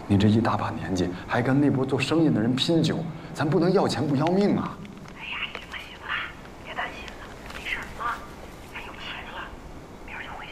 你这一大把年纪，还跟那波做生意的人拼酒，咱不能要钱不要命啊！